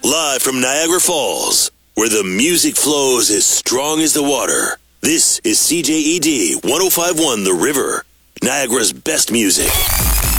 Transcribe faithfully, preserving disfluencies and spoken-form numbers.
Live from Niagara Falls, where the music flows as strong as the water. This is C J E D one oh five point one The River, Niagara's best music.